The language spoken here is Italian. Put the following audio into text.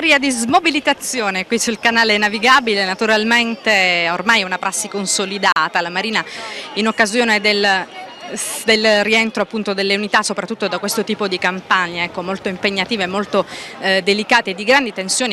un'aria di smobilitazione qui sul canale navigabile, naturalmente ormai è una prassi consolidata. La Marina, in occasione del rientro appunto delle unità, soprattutto da questo tipo di campagne, ecco, molto impegnative, molto delicate e di grandi tensioni,